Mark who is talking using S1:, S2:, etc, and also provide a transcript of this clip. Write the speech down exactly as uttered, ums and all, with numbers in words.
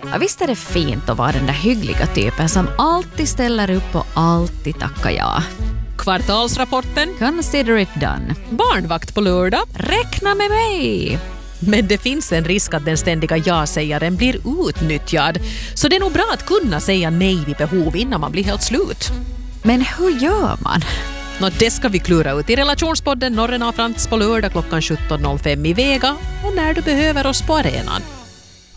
S1: Ja, visst är det fint att vara den där hyggliga typen som alltid ställer upp och alltid tackar ja.
S2: Kvartalsrapporten.
S1: Consider it done.
S2: Barnvakt på lördag.
S1: Räkna med mig!
S2: Men det finns en risk att den ständiga ja-sägaren blir utnyttjad. Så det är nog bra att kunna säga nej vid behov innan man blir helt slut.
S1: Men hur gör man?
S2: Nå, det ska vi klura ut i relationspodden Norren av Frans på lördag klockan sjutton noll fem i Vega och när du behöver oss på arenan.